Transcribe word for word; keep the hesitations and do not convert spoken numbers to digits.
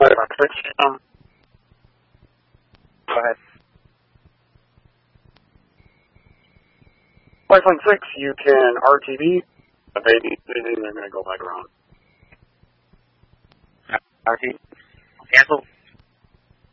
Wi-Fi six, um, Go ahead. Wi-Fi six, you can R T B, a baby, and they're going to go back around. R T. Cancel.